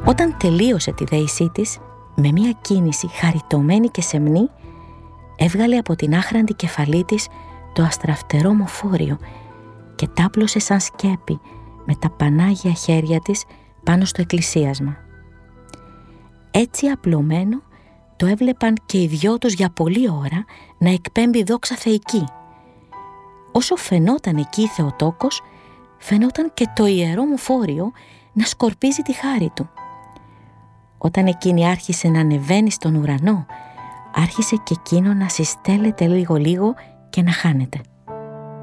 Όταν τελείωσε τη δέησή της, με μια κίνηση χαριτωμένη και σεμνή, έβγαλε από την άχραντη κεφαλή της το αστραφτερό μοφόριο και τάπλωσε σαν σκέπη με τα πανάγια χέρια της πάνω στο εκκλησίασμα. Έτσι απλωμένο το έβλεπαν και οι δυο τους για πολλή ώρα να εκπέμπει δόξα θεϊκή. Όσο φαινόταν εκεί η Θεοτόκος, φαινόταν και το ιερό μοφόριο να σκορπίζει τη χάρη του. Όταν εκείνη άρχισε να ανεβαίνει στον ουρανό, άρχισε και εκείνο να συστέλλεται λίγο-λίγο και να χάνεται.